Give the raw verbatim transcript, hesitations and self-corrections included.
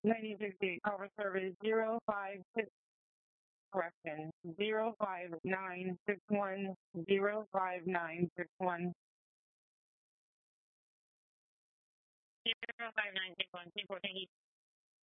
ninety-six eight, Alpha Service zero five six, correction, zero five nine six one, zero five nine six one. zero five nine six one, three four, thank you.